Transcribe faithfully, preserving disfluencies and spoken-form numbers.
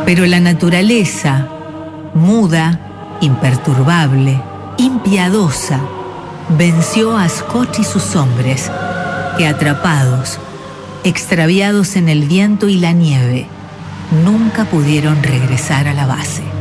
Pero la naturaleza, muda, imperturbable, impiedosa, venció a Scott y sus hombres, que atrapados, extraviados en el viento y la nieve, nunca pudieron regresar a la base.